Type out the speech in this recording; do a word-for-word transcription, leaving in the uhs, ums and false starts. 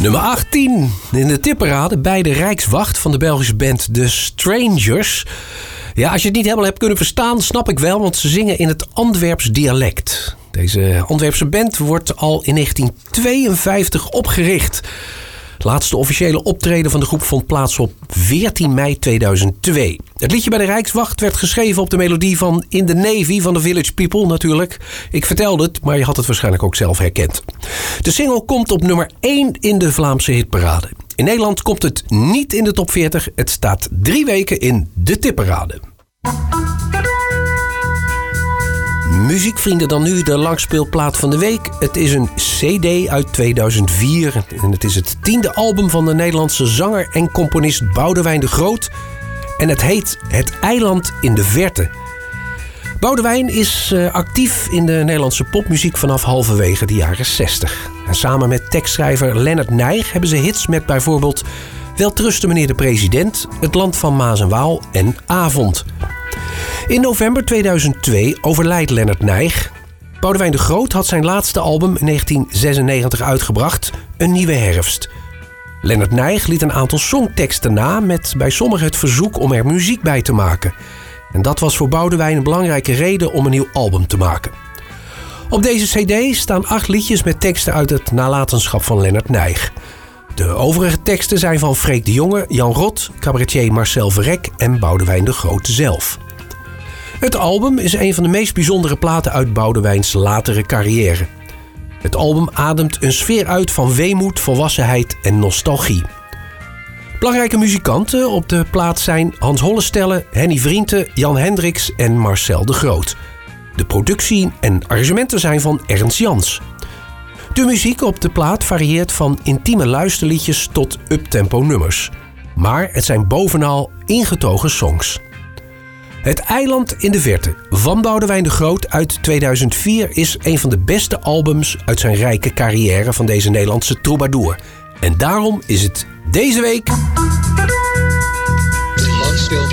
Nummer achttien in de tipparade bij de Rijkswacht van de Belgische band The Strangers. Ja, als je het niet helemaal hebt kunnen verstaan, snap ik wel, want ze zingen in het Antwerps dialect. Deze Antwerpse band wordt al in negentien tweeënvijftig opgericht. Het laatste officiële optreden van de groep vond plaats op veertien mei tweeduizend twee. Het liedje bij de Rijkswacht werd geschreven op de melodie van In the Navy van The Village People natuurlijk. Ik vertelde het, maar je had het waarschijnlijk ook zelf herkend. De single komt op nummer één in de Vlaamse hitparade. In Nederland komt het niet in de top veertig. Het staat drie weken in de tipparade. Muziekvrienden, dan nu de langspeelplaat van de week. Het is een cd uit tweeduizend vier. En het is het tiende album van de Nederlandse zanger en componist Boudewijn de Groot. En het heet Het Eiland in de Verte. Boudewijn is uh, actief in de Nederlandse popmuziek vanaf halverwege de jaren zestig. En samen met tekstschrijver Lennart Nijg hebben ze hits met bijvoorbeeld Welterusten meneer de president, Het Land van Maas en Waal en Avond. In november tweeduizend twee overlijdt Lennart Nijg. Boudewijn de Groot had zijn laatste album in negentien zesennegentig uitgebracht, Een Nieuwe Herfst. Lennart Nijg liet een aantal songteksten na met bij sommigen het verzoek om er muziek bij te maken. En dat was voor Boudewijn een belangrijke reden om een nieuw album te maken. Op deze cd staan acht liedjes met teksten uit het nalatenschap van Lennart Nijg. De overige teksten zijn van Freek de Jonge, Jan Rot, cabaretier Marcel Verrek en Boudewijn de Groot zelf. Het album is een van de meest bijzondere platen uit Boudewijns latere carrière. Het album ademt een sfeer uit van weemoed, volwassenheid en nostalgie. Belangrijke muzikanten op de plaat zijn Hans Hollestelle, Henny Vrienden, Jan Hendricks en Marcel de Groot. De productie en arrangementen zijn van Ernst Jans. De muziek op de plaat varieert van intieme luisterliedjes tot uptempo nummers. Maar het zijn bovenal ingetogen songs. Het Eiland in de Verte van Boudewijn de Groot uit tweeduizend vier is een van de beste albums uit zijn rijke carrière van deze Nederlandse troubadour. En daarom is het deze week